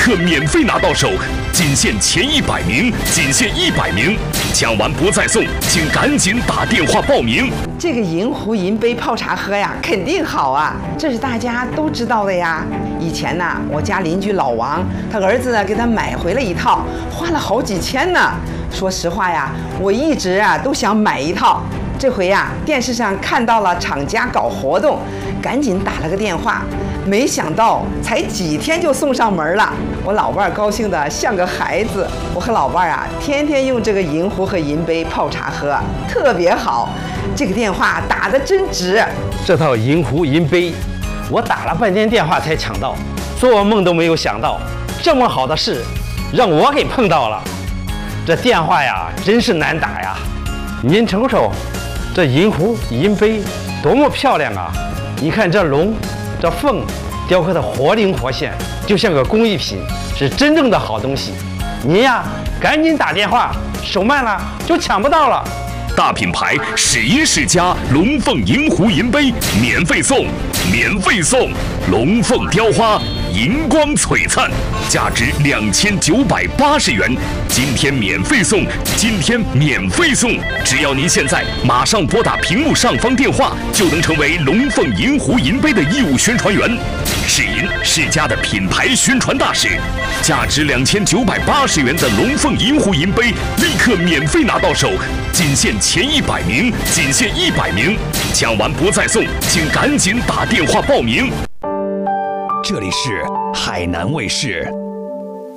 刻免费拿到手，仅限前100名，仅限100名，抢完不再送，请赶紧打电话报名。 这个银壶银杯泡茶喝呀，肯定好啊，这是大家都知道的呀。以前呢，我家邻居老王，他儿子呢给他买回了一套，花了好几千呢。说实话呀，我一直都想买一套。这回电视上看到了厂家搞活动，赶紧打了个电话，没想到才几天就送上门了。我老伴儿高兴得像个孩子。我和老伴儿天天用这个银壶和银杯泡茶喝，特别好。这个电话打得真值。 这套银壶银杯，我打了半天电话才抢到，做梦都没有想到，这么好的事让我给碰到了。这电话真是难打呀！您瞅瞅，这银壶银杯多么漂亮啊！你看这龙、这凤雕刻的活灵活现，就像个工艺品，是真正的好东西。您赶紧打电话，手慢了就抢不到了。 大品牌世音世家龙凤银壶银杯免费送，免费送！龙凤雕花，银光璀璨，价值2980元，今天免费送，今天免费送！只要您现在马上拨打屏幕上方电话，就能成为龙凤银壶银杯的义务宣传员，世音世家的品牌宣传大使。价值2980元的龙凤银壶银杯，立刻免费拿到手，仅限前100名，仅限100名，抢完不再送，请赶紧打电话报名。 这里是海南卫视。